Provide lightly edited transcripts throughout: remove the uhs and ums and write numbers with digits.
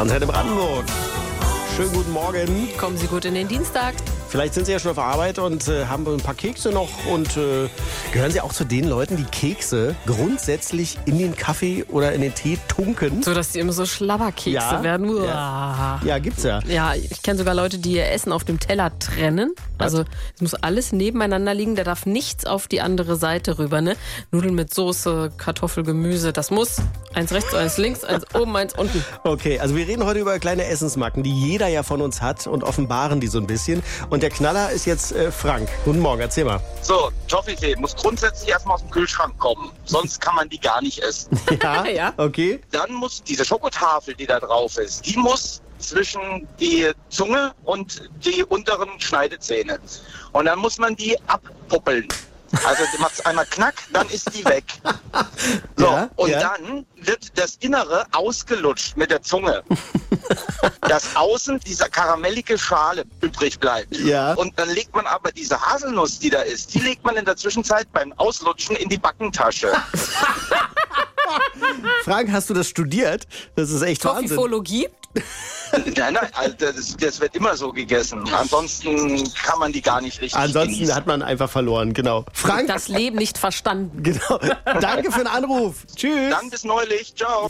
Antenne Brandenburg. Schönen guten Morgen. Kommen Sie gut in den Dienstag. Vielleicht sind Sie ja schon auf Arbeit und haben ein paar Kekse noch. Und gehören Sie auch zu den Leuten, die Kekse grundsätzlich in den Kaffee oder in den Tee tunken? So, dass die immer so Schlabberkekse werden. Uah. Ja, gibt's ja. Ja, ich kenne sogar Leute, die ihr Essen auf dem Teller trennen. Also es muss alles nebeneinander liegen. Da darf nichts auf die andere Seite rüber. Ne? Nudeln mit Soße, Kartoffel, Gemüse. Das muss eins rechts, eins links, eins oben, eins unten. Okay, also wir reden heute über kleine Essensmacken, die jeder ja von uns hat und offenbaren die so ein bisschen. Und der Knaller ist jetzt Frank. Guten Morgen, erzähl mal. So, Toffifee muss grundsätzlich erstmal aus dem Kühlschrank kommen. Sonst kann man die gar nicht essen. Ja, okay. Dann muss diese Schokotafel, die da drauf ist, die muss zwischen die Zunge und die unteren Schneidezähne. Und dann muss man die abpuppeln. Also du machst einmal Knack, dann ist die weg. So, Ja, und ja. dann wird das Innere ausgelutscht mit der Zunge. Dass außen dieser karamellige Schale übrig bleibt. Ja. Und dann legt man aber diese Haselnuss, die da ist, die legt man in der Zwischenzeit beim Auslutschen in die Backentasche. Frank, hast du das studiert? Das ist echt Wahnsinn. Toffifologie? Nein, also das wird immer so gegessen. Ansonsten kann man die gar nicht richtig Ansonsten genießen. hat man einfach verloren, genau. Frank, Das Leben nicht verstanden. genau. Danke für den Anruf. Tschüss. Dann bis neulich. Ciao.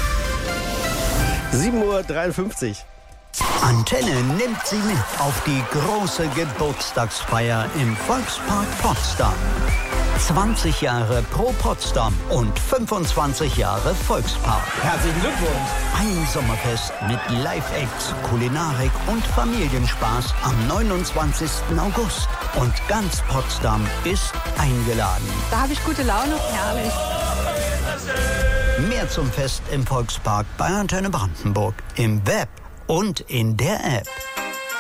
7:53 Uhr. Antenne nimmt Sie mit auf die große Geburtstagsfeier im Volkspark Potsdam. 20 Jahre Pro Potsdam und 25 Jahre Volkspark. Herzlichen Glückwunsch. Ein Sommerfest mit Live-Acts, Kulinarik und Familienspaß am 29. August. Und ganz Potsdam ist eingeladen. Da habe ich gute Laune. Herrlich. Mehr zum Fest im Volkspark bei Antenne Brandenburg. Im Web und in der App.